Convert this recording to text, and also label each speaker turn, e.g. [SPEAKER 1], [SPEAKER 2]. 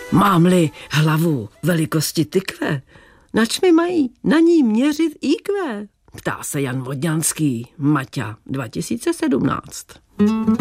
[SPEAKER 1] Mám-li hlavu velikosti tykve, nač mi mají na ní měřit IQ? Ptá se Jan Vodňanský, Maťa 2017.